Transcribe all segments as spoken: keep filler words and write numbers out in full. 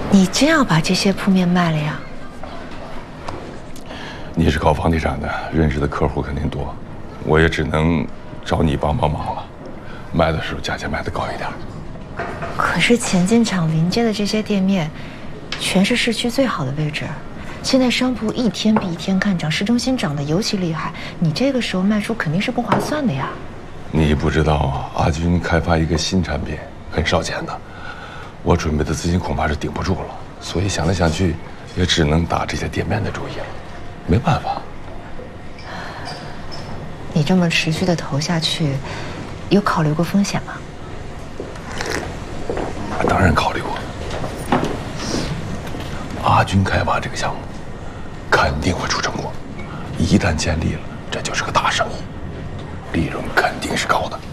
你真要把这些铺面卖了呀？ 你是搞房地产的，认识的客户肯定多，我也只能找你帮帮忙了。卖的时候价钱卖得高一点。 可是前进厂临街的这些店面，全是市区最好的位置。现在商铺一天比一天看涨，市中心涨得尤其厉害。你这个时候卖出肯定是不划算的呀。 你不知道啊，阿军开发一个新产品很烧钱的，我准备的资金恐怕是顶不住了，所以想来想去，也只能打这些店面的主意了。没办法。 你这么持续的投下去，有考虑过风险吗？ 当然考虑过。阿军开发这个项目肯定会出成果，一旦建立了，这就是个大生意，利润肯定是高的。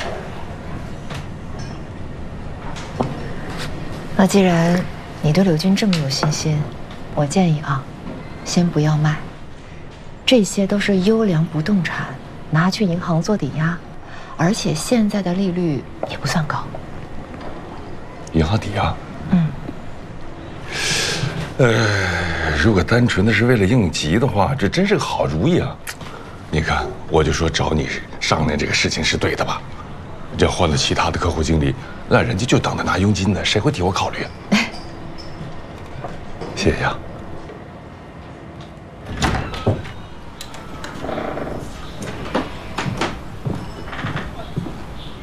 那既然你对柳军这么有信心，我建议啊，先不要卖。这些都是优良不动产，拿去银行做抵押，而且现在的利率也不算高。 银行抵押？ 嗯。 呃，如果单纯的是为了应急的话，这真是个好主意啊！你看，我就说找你商量这个事情是对的吧？这换了其他的客户经理，那人家就等着拿佣金呢，谁会替我考虑啊？谢谢啊。